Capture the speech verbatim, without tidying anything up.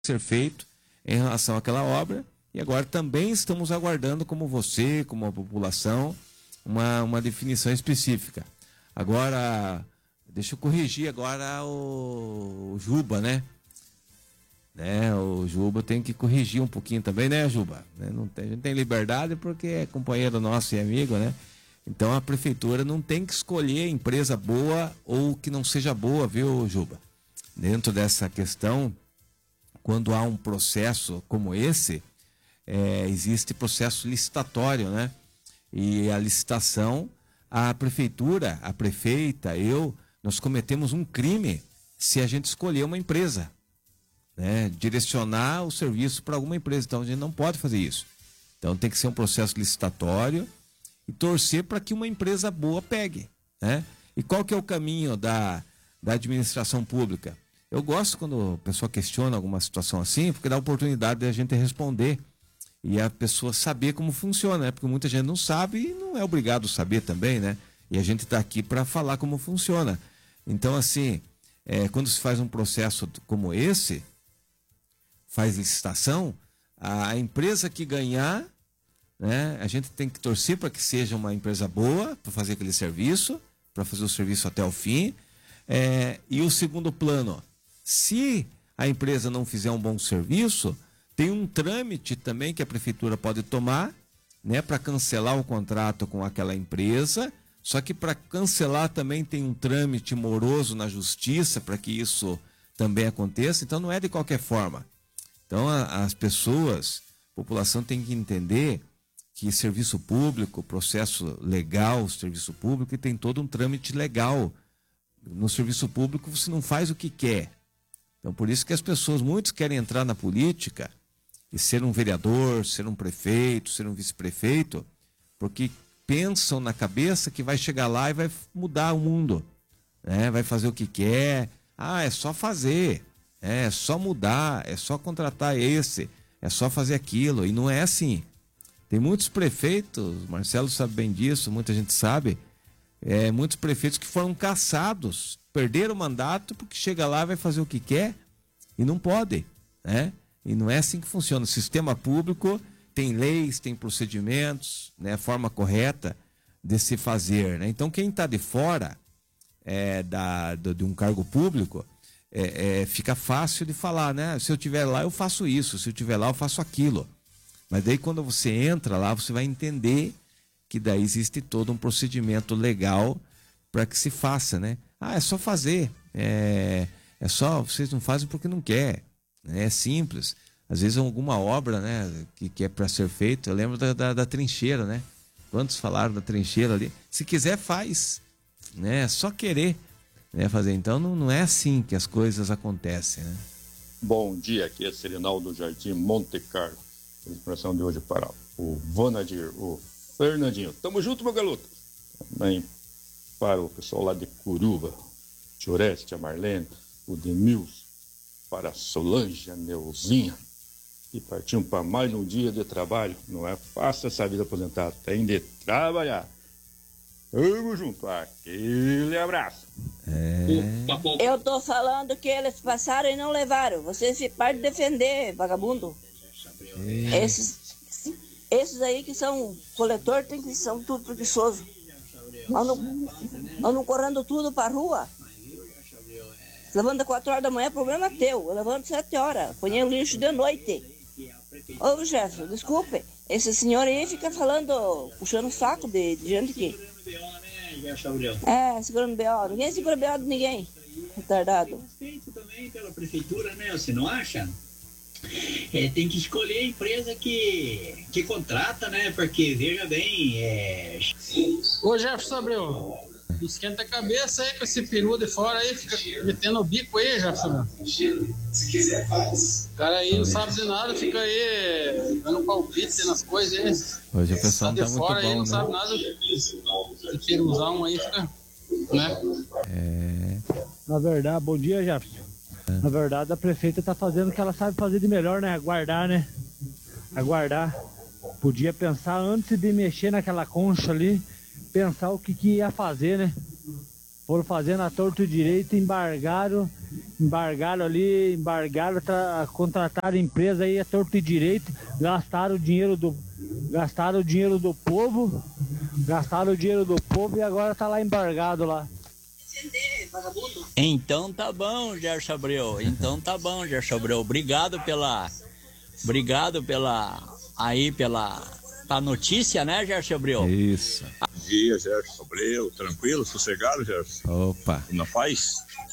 ser feito em relação àquela obra, e agora também estamos aguardando, como você, como a população, uma, uma definição específica. Agora, deixa eu corrigir agora o, o Juba, né? né? O Juba tem que corrigir um pouquinho também, né, Juba? Não tem, a gente tem liberdade porque é companheiro nosso e amigo, né? Então a prefeitura não tem que escolher empresa boa ou que não seja boa, viu, Juba? Dentro dessa questão, quando há um processo como esse, é, existe processo licitatório, né? E a licitação, a prefeitura, a prefeita, eu, nós cometemos um crime se a gente escolher uma empresa, né? Direcionar o serviço para alguma empresa. Então a gente não pode fazer isso. Então tem que ser um processo licitatório e torcer para que uma empresa boa pegue, né? E qual que é o caminho da, da administração pública? Eu gosto quando a pessoa questiona alguma situação assim, porque dá a oportunidade de a gente responder e a pessoa saber como funciona, né? Porque muita gente não sabe e não é obrigado a saber também, né? E a gente está aqui para falar como funciona. Então, assim, é, quando se faz um processo como esse, faz licitação, a empresa que ganhar, né? A gente tem que torcer para que seja uma empresa boa para fazer aquele serviço, para fazer o serviço até o fim. É, e o segundo plano, se a empresa não fizer um bom serviço, tem um trâmite também que a prefeitura pode tomar, né, para cancelar o contrato com aquela empresa. Só que para cancelar também tem um trâmite moroso na justiça para que isso também aconteça. Então não é de qualquer forma. Então a, as pessoas, a população tem que entender que serviço público, processo legal, serviço público, e tem todo um trâmite legal. No serviço público você não faz o que quer. Então por isso que as pessoas, muitos querem entrar na política e ser um vereador, ser um prefeito, ser um vice-prefeito, porque pensam na cabeça que vai chegar lá e vai mudar o mundo, né? Vai fazer o que quer. Ah, é só fazer, é só mudar, é só contratar esse, é só fazer aquilo. E não é assim. Tem muitos prefeitos, Marcelo sabe bem disso, muita gente sabe, é, muitos prefeitos que foram caçados, perderam o mandato porque chega lá e vai fazer o que quer e não pode, né? E não é assim que funciona. O sistema público tem leis, tem procedimentos, né? Forma correta de se fazer, né? Então quem está de fora é, da, do, de um cargo público, é, é, fica fácil de falar, né? Se eu estiver lá eu faço isso, se eu estiver lá eu faço aquilo. Mas daí quando você entra lá, você vai entender que daí existe todo um procedimento legal para que se faça, né? Ah, é só fazer, é, é só, vocês não fazem porque não quer, né? É simples. Às vezes alguma obra, né, que, que é para ser feita, eu lembro da, da, da trincheira, né? Quantos falaram da trincheira ali? Se quiser faz, né? É só querer, né, fazer. Então não, não é assim que as coisas acontecem, né? Bom dia, aqui é Serinaldo Jardim Monte Carlo. A expressão de hoje para o Vanadir, o Fernandinho. Tamo junto, meu garoto. Também para o pessoal lá de Curuba, Tioreste, a Marlene, o Demils, para a Solange, a Neuzinha. E partimos para mais um dia de trabalho. Não é fácil essa vida aposentada, tem de trabalhar. Tamo junto, aquele abraço. É... Eu tô falando que eles passaram e não levaram. Vocês se param de defender, vagabundo. É. Esses, esses aí que são coletor, tem que são tudo preguiçoso. Andam, andam correndo tudo pra rua. Levanta quatro horas da manhã, problema é teu. Eu levanto sete horas, ponho o lixo de noite. Ô, Jefferson, desculpe. Esse senhor aí fica falando, puxando o saco de, de gente que... É, segurando B O. Ninguém segura B O de ninguém. Retardado. Respeito também pela prefeitura, né? Você não acha? É, tem que escolher a empresa que, que contrata, né? Porque, veja bem, é... Ô, Jefferson Abreu, esquenta a cabeça aí com esse peru de fora aí, fica metendo o bico aí, Jefferson. Se quiser, faz. O cara aí não sabe de nada, fica aí dando palpite nas coisas aí. Hoje o pessoal tá tá de muito fora bom, aí, não né? sabe nada. Esse peruzão aí fica, né? É... Na verdade, bom dia, Jefferson. Na verdade, a prefeita tá fazendo o que ela sabe fazer de melhor, né? Aguardar, né? Aguardar. Podia pensar antes de mexer naquela concha ali, pensar o que, que ia fazer, né? Foram fazendo a torto e direito, embargaram embargaram ali, embargaram, tra... contrataram empresa aí a torto e direito, gastaram o dinheiro do, gastaram o dinheiro do povo, gastaram o dinheiro do povo e agora tá lá embargado lá. Então tá bom, Gerson Abreu. Então tá bom, Gerson Abreu. Obrigado pela, obrigado pela, aí pela, pela notícia, né, Gerson Abreu? Isso. Bom dia, Gerson Abreu. Tranquilo, sossegado, Gerson? Opa. Na paz?